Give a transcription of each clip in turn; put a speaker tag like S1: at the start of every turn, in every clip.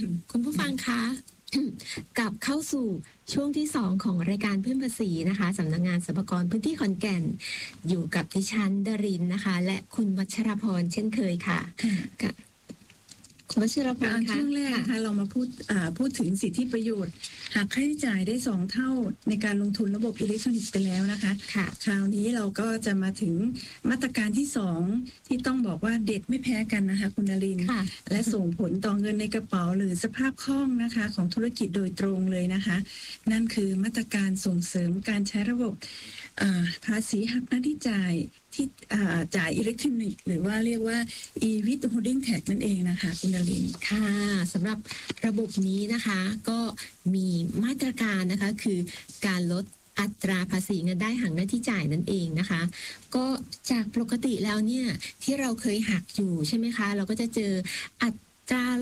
S1: คุณผู้ฟังคะ กลับเข้าสู่ช่วงที่2ของรายการเพื่อนภาษีนะคะสำนักงานสรรพากรพื้นที่ขอนแก่นอยู่กับดิฉันดรินนะคะและคุณวัชรพรเช่นเคยค่ะคุณวัชรพรคะ
S2: ช่วงแรกนะคะเรามาพูดถึงสิทธิประโยชน์หากค่าใช้จ่ายได้2เท่าในการลงทุนระบบอิเล็กทรอนิกส์ไปแล้วนะคะคราวนี้เราก็จะมาถึงมาตรการที่2ที่ต้องบอกว่าเด็ดไม่แพ้กันนะคะคุณนรินทร์และส่งผลต่อเงินในกระเป๋าหรือสภาพคล่องนะคะของธุรกิจโดยตรงเลยนะคะนั่นคือมาตรการส่งเสริมการใช้ระบบภาษีหักหน้าที่จ่ายที่จ่ายอิเล็กทรอนิกส์หรือว่าเรียกว่า e-withholding tax นั่นเองนะคะคุณนรินทร์
S1: ค่ะสำหรับระบบนี้นะคะก็มีมาตรการนะคะคือการลดอัตราภาษีเงินได้หักหน้าที่จ่ายนั่นเองนะคะก็จากปกติแล้วเนี่ยที่เราเคยหักอยู่ใช่ไหมคะเราก็จะเจออัตรา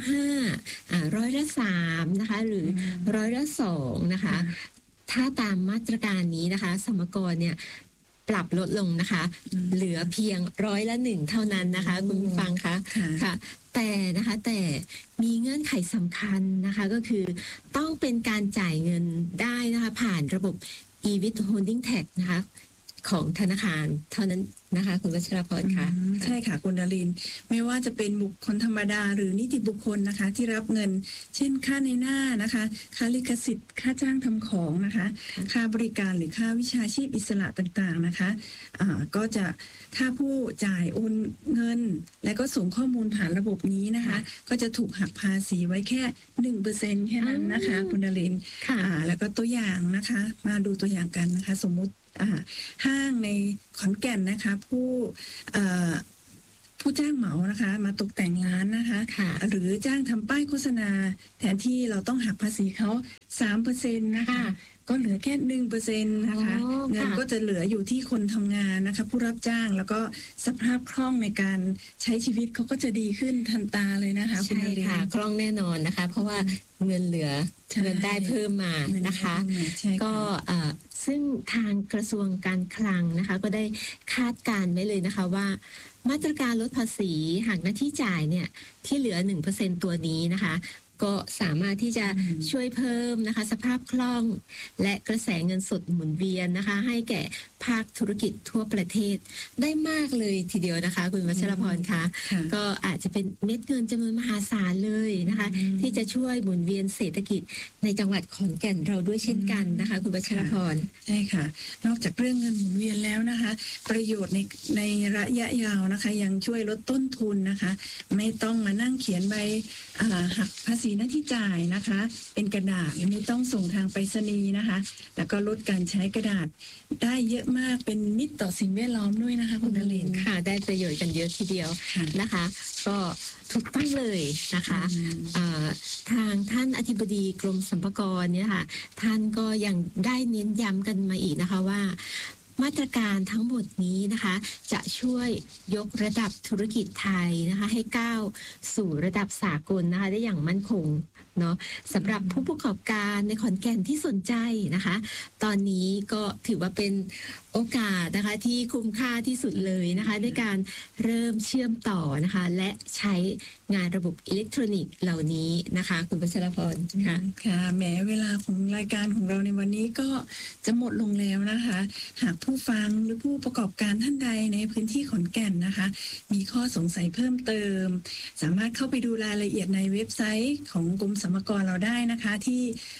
S1: 5%3%นะคะหรือ2%นะคะถ้าตามมาตรการนี้นะคะสรรพากรเนี่ยปรับลดลงนะคะเหลือเพียง1%เท่านั้นนะคะคุณผู้ฟังคะค่ะแต่มีเงื่อนไขสำคัญนะคะก็คือต้องเป็นการจ่ายเงินได้นะคะผ่านระบบ e-withholding tax นะคะของธนาคารเท่านั้นนะคะคุณวัชรพรค่ะ
S2: ใช่ค่ะคุณนรินทร์ไม่ว่าจะเป็นบุคคลธรรมดาหรือนิติบุคคลนะคะที่รับเงินเช่นค่าในหน้านะคะค่าลิขสิทธิ์ค่าจ้างทำของนะคะค่าบริการหรือค่าวิชาชีพอิสระต่างๆนะคะก็จะถ้าผู้จ่ายโอนเงินและก็ส่งข้อมูลผ่านระบบนี้นะคะก็จะถูกหักภาษีไว้แค่ 1% แค่นั้นนะคะคุณนรินทร์แล้วก็ตัวอย่างนะคะมาดูตัวอย่างกันนะคะสมมุติห้างในขอนแก่นนะคะผู้จ้างเหมานะคะมาตกแต่งร้านนะคะหรือจ้างทำป้ายโฆษณาแทนที่เราต้องหักภาษีเขา 3% นะคะก็เหลือแค่ 1% นะคะเงินก็จะเหลืออยู่ที่คนทำงานนะคะผู้รับจ้างแล้วก็สภาพคล่องในการใช้ชีวิตเขาก็จะดีขึ้นทันตาเลยนะคะ
S1: ใช่ค่ะคล่องแน่นอนนะคะเพราะว่าเงินเหลือเงินได้เพิ่มมานะคะก็ซึ่งทางกระทรวงการคลังนะคะก็ได้คาดการณ์ไว้เลยนะคะว่ามาตรการลดภาษีหักหน้าที่จ่ายเนี่ยที่เหลือ 1% ตัวนี้นะคะก็สามารถที่จะช่วยเพิ่มนะคะสภาพคล่องและกระแสเงินสดหมุนเวียนนะคะให้แก่ภาคธุรกิจทั่วประเทศได้มากเลยทีเดียวนะคะคุณวัชรพรคะก็อาจจะเป็นเม็ดเงินจำนวนมหาศาลเลยนะคะที่จะช่วยหมุนเวียนเศรษฐกิจในจังหวัดขอนแก่นเราด้วยเช่นกันนะคะคุณวัชรพร
S2: ใช่ค่ะนอกจากเรื่องเงินหมุนเวียนแล้วนะคะประโยชน์ในระยะยาวนะคะยังช่วยลดต้นทุนนะคะไม่ต้องมานั่งเขียนใบหักภาษีหน้าที่จ่ายนะคะเป็นกระดาษไม่ต้องส่งทางไปรษณีย์นะคะแล้วก็ลดการใช้กระดาษได้เยอะมากเป็นมิตรต่อสิ่งแวดล้อมด้วยนะคะคุณนรินทร์
S1: ค่ะได้ประโยชน์กันเยอะทีเดียวนะคะก็ถูกต้องเลยนะคะทางท่านอธิบดีกรมสรรพากรเนี่ยค่ะท่านก็ยังได้เน้นย้ำกันมาอีกนะคะว่ามาตรการทั้งหมดนี้นะคะจะช่วยยกระดับธุรกิจไทยนะคะให้ก้าวสู่ระดับสากลนะคะได้อย่างมั่นคงเนาะสำหรับผู้ประกอบการในขอนแก่นที่สนใจนะคะตอนนี้ก็ถือว่าเป็นโอกาสนะคะที่คุ้มค่าที่สุดเลยนะคะในการเริ่มเชื่อมต่อนะคะและใช้งานระบบอิเล็กทรอนิกส์เหล่านี้นะคะคุณพัชรพร
S2: ค่ะแม้เวลาของรายการของเราในวันนี้ก็จะหมดลงแล้วนะคะหากผู้ฟังหรือผู้ประกอบการท่านใดในพื้นที่ขอนแก่นนะคะมีข้อสงสัยเพิ่มเติมสามารถเข้าไปดูรายละเอียดในเว็บไซต์ของกรมสรรพากรเราได้นะคะที่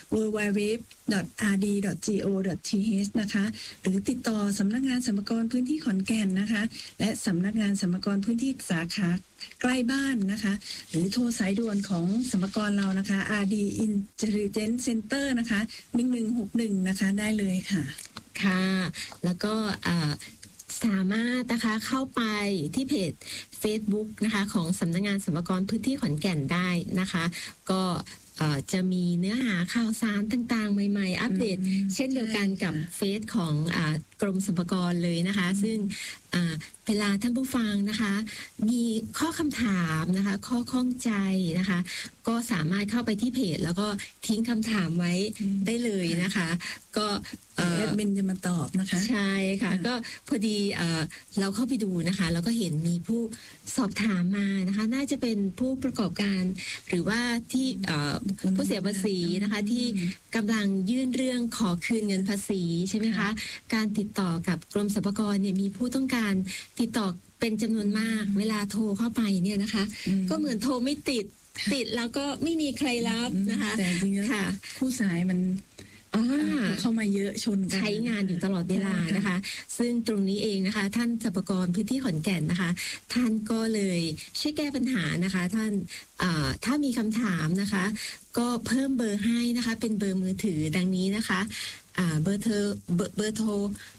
S2: www.rd.go.th นะคะหรือติดต่อสำนักงานสรรพากรพื้นที่ขอนแก่นนะคะและสำนักงานสรรพากรพื้นที่สาขาใกล้บ้านนะคะหรือโทรสายด่วนของสรรพากรเรานะคะ RD Intelligence Center นะคะ1161นะคะได้เลยค่ะ
S1: ค่ะแล้วก็สามารถนะคะเข้าไปที่เพจ Facebook นะคะของสำนักงานสรรพากรพื้นที่ขอนแก่นได้นะคะก็จะมีเนื้อหาข่าวสารต่างๆใหม่ๆอัปเดตเช่นเดียวกันกับเฟซของกรมสรรพากรเลยนะคะซึ่งเวลาท่านผู้ฟังนะคะมีข้อคำถามนะคะข้อข้องใจนะคะก็สามารถเข้าไปที่เพจแล้วก็ทิ้งคำถามไว้ได้เลยนะคะก็
S2: แอดมินจะมาตอบนะคะ
S1: ใช่ค่ะก็พอดีเราเข้าไปดูนะคะแล้วก็เห็นมีผู้สอบถามมานะคะน่าจะเป็นผู้ประกอบการหรือว่าที่ผู้เสียภาษีนะคะที่กำลังยื่นเรื่องขอคืนเงินภาษีใช่ไหมคะการติดต่อกับกรมสรรพากรเนี่ยมีผู้ต้องการติดต่อเป็นจำนวนมากเวลาโทรเข้าไปเนี่ยนะคะก็เหมือนโทรไม่ติดแล้วก็ไม่มีใครรับนะคะ
S2: แต่จริงๆค่ะผู้สายมันเข้ามาเยอะชน
S1: ใช้งานอยู่ตลอดเวลานะคะซึ่งตรงนี้เองนะคะท่านสรรพากรพื้นที่ขอนแก่นนะคะท่านก็เลยช่วยแก้ปัญหานะคะท่านถ้ามีคำถามนะคะก็เพิ่มเบอร์ให้นะคะเป็นเบอร์มือถือดังนี้นะคะเบอร์โทร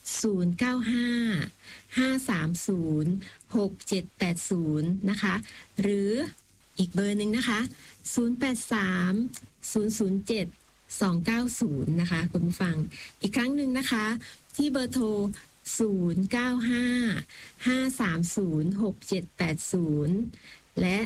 S1: 095-530-6780นะคะหรืออีกเบอร์หนึ่งนะคะ083-007-290นะคะคุณผู้ฟังอีกครั้งหนึ่งนะคะที่เบอร์โทร095-530-6780และ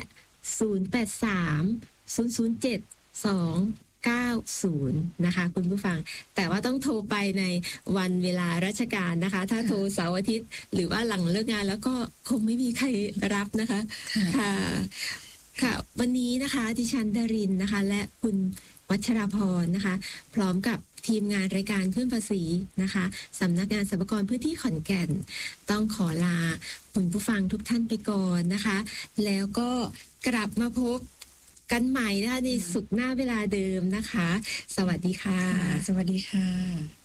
S1: 083-007-290นะคะคุณผู้ฟังแต่ว่าต้องโทรไปในวันเวลาราชการนะคะถ้าโทรเสาร์อาทิตย์หรือว่าหลังเลิกงานแล้วก็คงไม่มีใครรับนะคะค่ะวันนี้นะคะดิฉันดารินนะคะและคุณวัชราพรนะคะพร้อมกับทีมงานรายการขึ้นภาษีนะคะสำนักงานสรรพากรพื้นที่ขอนแก่นต้องขอลาคุณผู้ฟังทุกท่านไปก่อนนะคะแล้วก็กลับมาพบกันใหม่นะคะในศุกร์หน้าเวลาเดิมนะคะสวัสดีค่ะ
S2: สวัสดีค่ะ